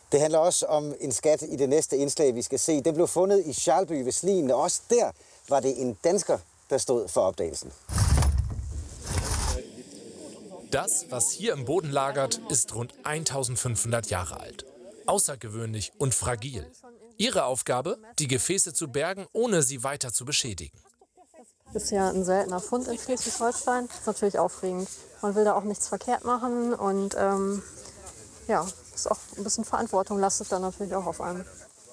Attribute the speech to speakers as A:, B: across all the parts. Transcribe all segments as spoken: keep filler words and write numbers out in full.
A: Det handler også om en skat i det næste indslag, vi skal se. Den blev fundet i Skjalby ved Slien, og også der var det en dansker, der stod for opdagelsen.
B: Das, was hier im Boden lagert, ist rund eintausendfünfhundert Jahre alt. Außergewöhnlich und fragil. Ihre Aufgabe, die Gefäße zu bergen, ohne sie weiter zu beschädigen.
C: Das ist ja ein seltener Fund in Schleswig-Holstein. Das ist natürlich aufregend. Man will da auch nichts verkehrt machen und ähm, ja, ist auch ein bisschen Verantwortung lastet dann natürlich auch auf einem.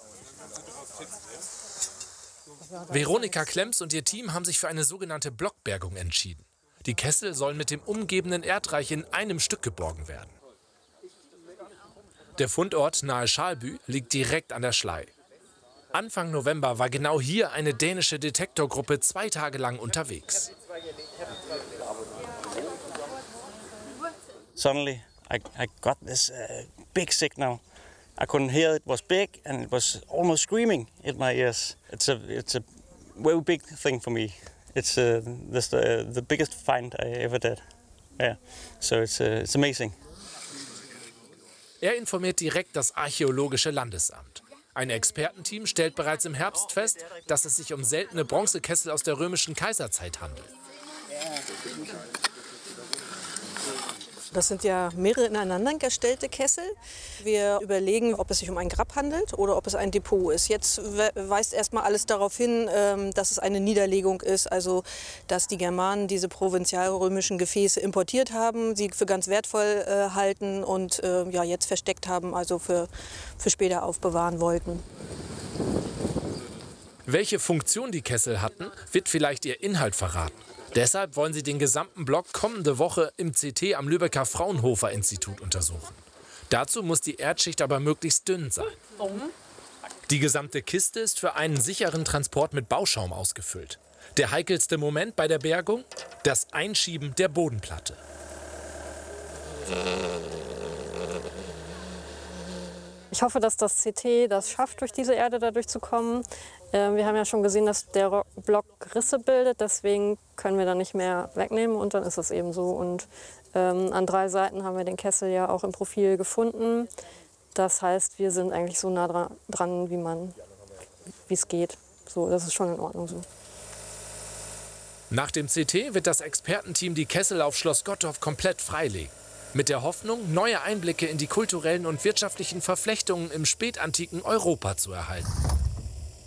B: Veronika Klemms und ihr Team haben sich für eine sogenannte Blockbergung entschieden. Die Kessel sollen mit dem umgebenden Erdreich in einem Stück geborgen werden. Der Fundort nahe Skjalby liegt direkt an der Schlei. Anfang November war genau hier eine dänische Detektorgruppe zwei Tage lang unterwegs.
D: Suddenly I, I got this uh, big signal. I couldn't hear it, was big and it was almost screaming in my ears. It's a, it's a very big thing for me. It's uh, this, uh, the biggest find I ever did. Yeah, so it's, uh, it's amazing.
B: Er informiert direkt das Archäologische Landesamt. Ein Expertenteam stellt bereits im Herbst fest, dass es sich um seltene Bronzekessel aus der römischen Kaiserzeit handelt.
E: Das sind ja mehrere ineinander gestellte Kessel. Wir überlegen, ob es sich um ein Grab handelt oder ob es ein Depot ist. Jetzt weist erstmal alles darauf hin, dass es eine Niederlegung ist, also dass die Germanen diese provinzialrömischen Gefäße importiert haben, sie für ganz wertvoll äh, halten und äh, ja, jetzt versteckt haben, also für, für später aufbewahren wollten.
B: Welche Funktion die Kessel hatten, wird vielleicht ihr Inhalt verraten. Deshalb wollen sie den gesamten Block kommende Woche im C T am Lübecker Fraunhofer-Institut untersuchen. Dazu muss die Erdschicht aber möglichst dünn sein. Die gesamte Kiste ist für einen sicheren Transport mit Bauschaum ausgefüllt. Der heikelste Moment bei der Bergung? Das Einschieben der Bodenplatte.
C: Ich hoffe, dass das C T das schafft, durch diese Erde da durchzukommen. Äh, wir haben ja schon gesehen, dass der Block Risse bildet, deswegen können wir da nicht mehr wegnehmen und dann ist es eben so. Und ähm, an drei Seiten haben wir den Kessel ja auch im Profil gefunden. Das heißt, wir sind eigentlich so nah dran, dran wie man, wie es geht. So, das ist schon in Ordnung so.
B: Nach dem C T wird das Expertenteam die Kessel auf Schloss Gottorf komplett freilegen. Mit der Hoffnung, neue Einblicke in die kulturellen und wirtschaftlichen Verflechtungen im spätantiken Europa zu erhalten.